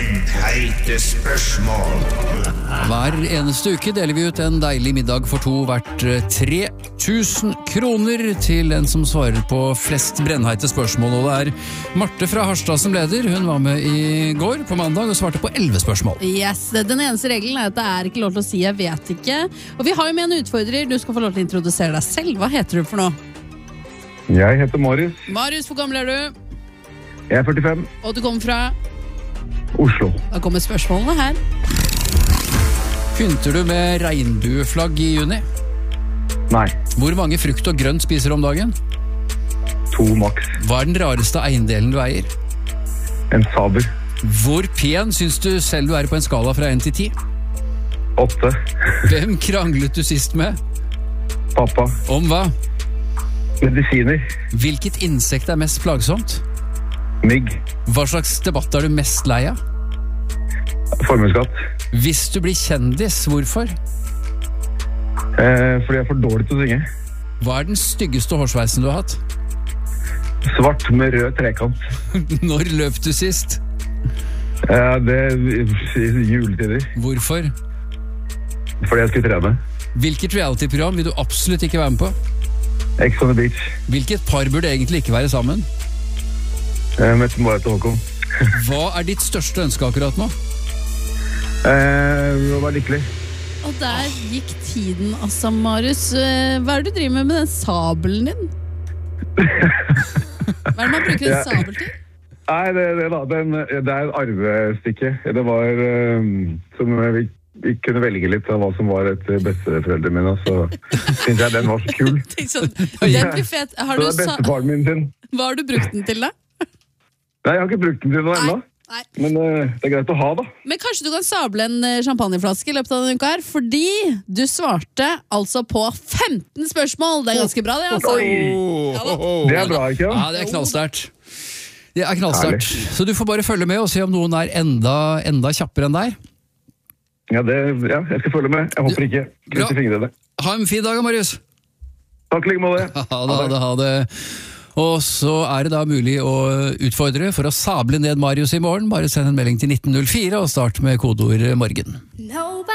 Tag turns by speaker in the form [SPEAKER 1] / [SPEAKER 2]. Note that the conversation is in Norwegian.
[SPEAKER 1] Brennheite spørsmål.
[SPEAKER 2] Hver eneste uke deler vi ut en deilig middag for to verdt 3000 kroner til en som svarer på flest brennheite spørsmål, og det er Marte fra Harstad som leder. Hun var med i går på mandag og svarte på 11 spørsmål.
[SPEAKER 3] Yes, den eneste regelen er at det er ikke lov til å si jeg vet ikke. Og vi har jo med en utfordrer, du skal få lov til å introdusere deg selv. Hva heter du for noe?
[SPEAKER 4] Jeg heter Marius.
[SPEAKER 3] Marius, hvor gammel er du?
[SPEAKER 4] Jeg er 45.
[SPEAKER 3] Og du kommer fra?
[SPEAKER 4] Oslo.
[SPEAKER 3] Da kommer spørsmålene her.
[SPEAKER 2] Pynter du med regnbueflagg i juni?
[SPEAKER 4] Nei,
[SPEAKER 2] Hvor mange frukt og grønt spiser du om dagen?
[SPEAKER 4] 2 maks.
[SPEAKER 2] Hva er den rareste eiendelen du eier?
[SPEAKER 4] En saber.
[SPEAKER 2] Hvor pen syns du selv du er på en skala fra 1 til 10?
[SPEAKER 4] 8.
[SPEAKER 2] Hvem kranglet du sist med?
[SPEAKER 4] Pappa.
[SPEAKER 2] Om hva?
[SPEAKER 4] Medisiner.
[SPEAKER 2] Hvilket insekt er mest plagsomt?
[SPEAKER 4] Mygg.
[SPEAKER 2] Hva slags debatt er du mest lei av?
[SPEAKER 4] Formuesskatt.
[SPEAKER 2] Hvis du blir kjendis, hvorfor?
[SPEAKER 4] Fordi jeg er for dårlig til å synge.
[SPEAKER 2] Hva er den styggeste hårsveisen du har hatt?
[SPEAKER 4] Svart med rød trekant.
[SPEAKER 2] Når løp du sist?
[SPEAKER 4] Det er juletider.
[SPEAKER 2] Hvorfor?
[SPEAKER 4] Fordi jeg skulle trene.
[SPEAKER 2] Hvilket reality-program vil du absolutt ikke være med på?
[SPEAKER 4] Ex on the beach.
[SPEAKER 2] Hvilket par burde egentlig ikke være sammen?
[SPEAKER 4] Mette Marit og Håkon.
[SPEAKER 2] Hva er ditt største ønske akkurat nå?
[SPEAKER 4] Å være lykkelig.
[SPEAKER 3] Og der gikk tiden, altså, Marius. Hva er det du driver med den sabelen din? Hva er det man bruker en sabel til?
[SPEAKER 4] Nei, det er et arvestykke. Det var som vi kunne velge litt av hva som var et besteforeldre mine, så synes jeg den var så kul.
[SPEAKER 3] Sånn, den blir fet.
[SPEAKER 4] Så det er bestefaren min sin.
[SPEAKER 3] Hva har du brukt den til, da?
[SPEAKER 4] Nei, jeg har ikke brukt den til noe ennå.
[SPEAKER 3] Nei.
[SPEAKER 4] Men det er greit å ha, da.
[SPEAKER 3] Men kanskje du kan sable en champagneflaske i løpet av denne uka her, fordi du svarte altså på 15 spørsmål. Det er ganske bra, det, altså. Ja,
[SPEAKER 4] Det er bra, ikke?
[SPEAKER 2] Ja, det er knallsterkt. Det er knallsterkt. Så du får bare følge med og se om noen er enda kjappere enn deg.
[SPEAKER 4] Ja, jeg skal følge med. Jeg håper ikke. Krysser fingrene.
[SPEAKER 2] Ha en fin dag, Marius.
[SPEAKER 4] Takk like måte.
[SPEAKER 2] Ha det. Og så er det da mulig å utfordre for å sable ned Marius i morgen. Bare send en melding til 1904 og start med kodeord morgen.